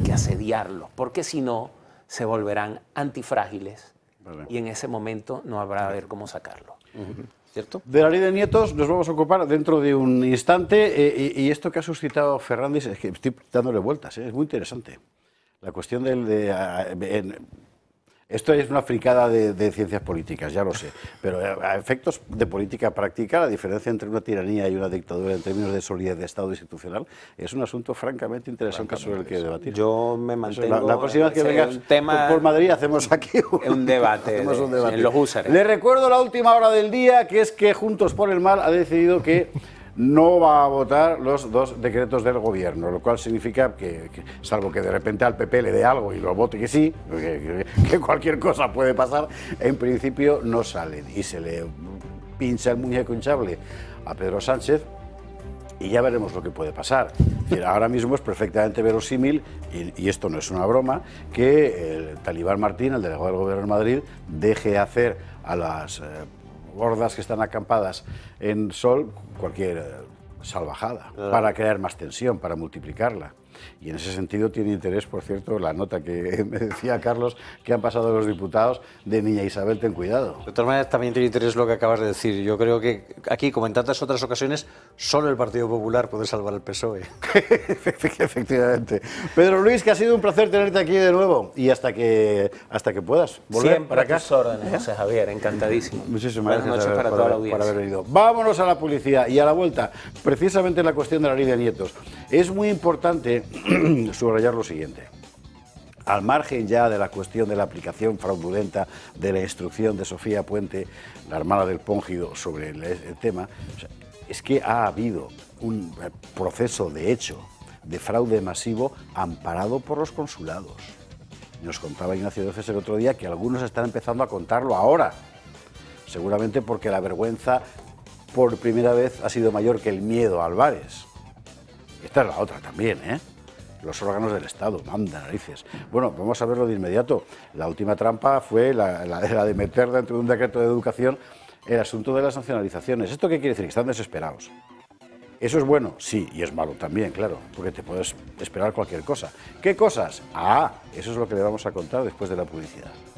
que asediarlos, porque si no, se volverán antifrágiles y en ese momento no habrá a ver cómo sacarlo. ¿Cierto? De la ley de nietos nos vamos a ocupar dentro de un instante y esto que ha suscitado Fernández, es que estoy dándole vueltas, es muy interesante. La cuestión esto es una fricada de ciencias políticas, ya lo sé, pero a efectos de política práctica, la diferencia entre una tiranía y una dictadura en términos de solidez de Estado institucional es un asunto francamente interesante sobre el que debatir. Yo me mantengo... La próxima vez que vengas por Madrid hacemos aquí un debate en los húsares. Le recuerdo la última hora del día, que es que Juntos por el Mal ha decidido que no va a votar los 2 decretos del gobierno, lo cual significa que salvo que de repente al PP le dé algo y lo vote que sí, que cualquier cosa puede pasar, en principio no salen y se le pincha el muñeco hinchable a Pedro Sánchez y ya veremos lo que puede pasar. Es decir, ahora mismo es perfectamente verosímil, y esto no es una broma, que el talibán Martín, el delegado del Gobierno de Madrid, deje hacer a las hordas que están acampadas en Sol cualquier salvajada, para crear más tensión, para multiplicarla. Y en ese sentido tiene interés, por cierto, la nota que me decía Carlos, que han pasado los diputados de Niña Isabel, ten cuidado. De todas maneras, también tiene interés lo que acabas de decir. Yo creo que aquí, como en tantas otras ocasiones, solo el Partido Popular puede salvar al PSOE. Efectivamente. Pedro Luis, que ha sido un placer tenerte aquí de nuevo y hasta que puedas volver siempre para acá. a tus órdenes, José Javier, encantadísimo. Muchísimas gracias por haber venido. Vámonos a la publicidad y a la vuelta, precisamente en la cuestión de la ley de nietos. Es muy importante subrayar lo siguiente. Al margen ya de la cuestión de la aplicación fraudulenta de la instrucción de Sofía Puente, la hermana del Póngido, sobre el tema, es que ha habido un proceso de hecho de fraude masivo amparado por los consulados. Nos contaba Ignacio Doces el otro día que algunos están empezando a contarlo ahora, seguramente porque la vergüenza por primera vez ha sido mayor que el miedo a Álvarez. Esta es la otra también, ¿eh? Los órganos del Estado, manda narices. Bueno, vamos a verlo de inmediato. La última trampa fue la de meter dentro de un decreto de educación el asunto de las nacionalizaciones. ¿Esto qué quiere decir? Que están desesperados. ¿Eso es bueno? Sí, y es malo también, claro, porque te puedes esperar cualquier cosa. ¿Qué cosas? Eso es lo que le vamos a contar después de la publicidad.